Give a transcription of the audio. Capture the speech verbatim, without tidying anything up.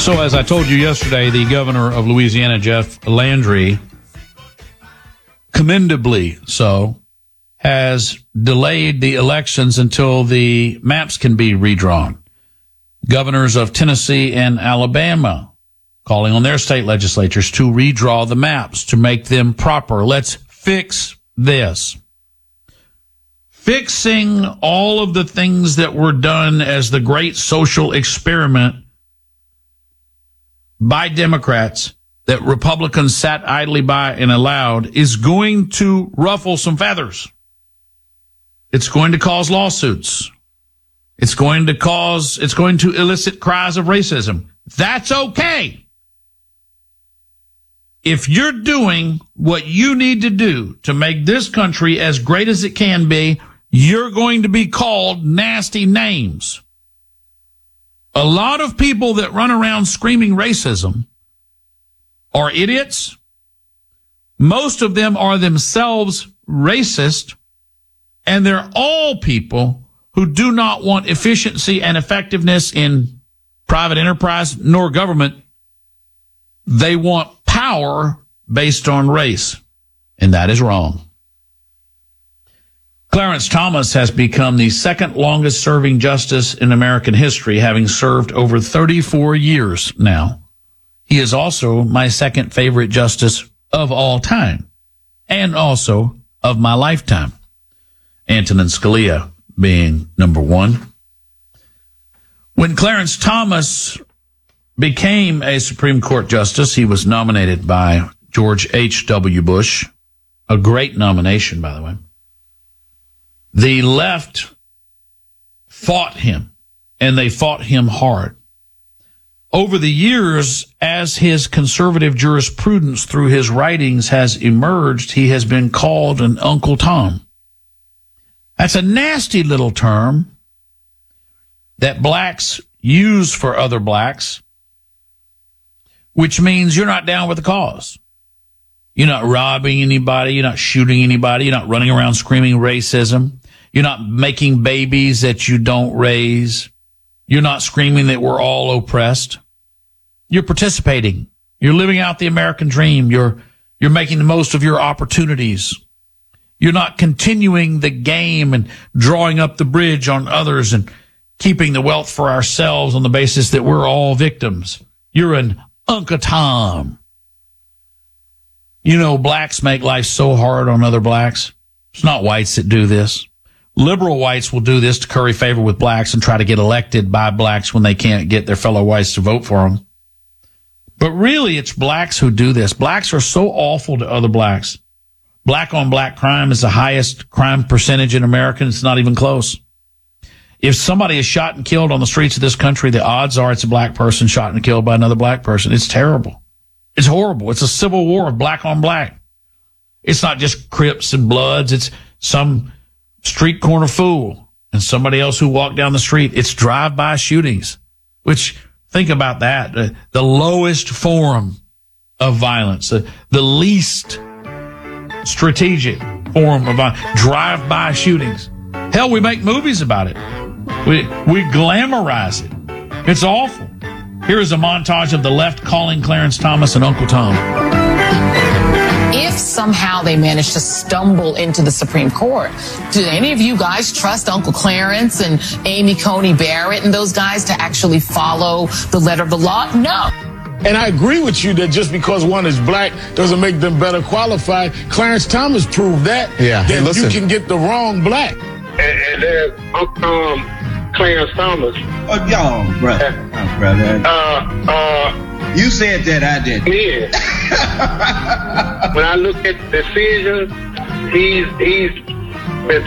So as I told you yesterday, the governor of Louisiana, Jeff Landry, commendably so, has delayed the elections until the maps can be redrawn. Governors of Tennessee and Alabama calling on their state legislatures to redraw the maps to make them proper. Let's fix this. Fixing all of the things that were done as the great social experiment by Democrats that Republicans sat idly by and allowed is going to ruffle some feathers. It's going to cause lawsuits. It's going to cause, it's going to elicit cries of racism. That's okay. If you're doing what you need to do to make this country as great as it can be, you're going to be called nasty names. A lot of people that run around screaming racism are idiots. Most of them are themselves racist, and they're all people who do not want efficiency and effectiveness in private enterprise nor government. They want power based on race, and that is wrong. Clarence Thomas has become the second longest serving justice in American history, having served over thirty-four years now. He is also my second favorite justice of all time, and also of my lifetime. Antonin Scalia being number one. When Clarence Thomas became a Supreme Court justice, he was nominated by George H W. Bush, a great nomination, by the way. The left fought him, and they fought him hard. Over the years, as his conservative jurisprudence through his writings has emerged, he has been called an Uncle Tom. That's a nasty little term that blacks use for other blacks, which means you're not down with the cause. You're not robbing anybody. You're not shooting anybody. You're not running around screaming racism. You're not making babies that you don't raise. You're not screaming that we're all oppressed. You're participating. You're living out the American dream. You're, you're making the most of your opportunities. You're not continuing the game and drawing up the bridge on others and keeping the wealth for ourselves on the basis that we're all victims. You're an Uncle Tom. You know, blacks make life so hard on other blacks. It's not whites that do this. Liberal whites will do this to curry favor with blacks and try to get elected by blacks when they can't get their fellow whites to vote for them. But really, it's blacks who do this. Blacks are so awful to other blacks. Black on black crime is the highest crime percentage in America. It's not even close. If somebody is shot and killed on the streets of this country, the odds are it's a black person shot and killed by another black person. It's terrible. It's horrible. It's a civil war of black on black. It's not just Crips and Bloods. It's some street corner fool and somebody else who walked down the street. It's drive-by shootings, which, think about that, uh, the lowest form of violence, uh, the least strategic form of violence, drive-by shootings. Hell, we make movies about it. We, we glamorize it. It's awful. Here is a montage of the left calling Clarence Thomas and Uncle Tom. If somehow they manage to stumble into the Supreme Court, do any of you guys trust Uncle Clarence and Amy Coney Barrett and those guys to actually follow the letter of the law? No. And I agree with you that just because one is black doesn't make them better qualified. Clarence Thomas proved that. Yeah. Hey, that listen. You can get the wrong black. And, and there's Uncle um, Clarence Thomas. Oh, y'all, brother. Oh, brother. Uh, uh, you said that, I did. Yeah. When I look at decisions, he's he's